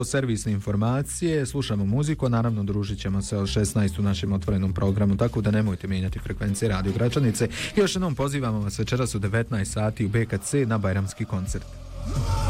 servisne informacije, slušamo muziku, a naravno družit ćemo se od 16 u našem otvorenom programu, tako da nemojte mijenjati frekvencije Radio Gračanice. I još jednom pozivamo vas večeras u 19 sati u BKC na bajramski koncert.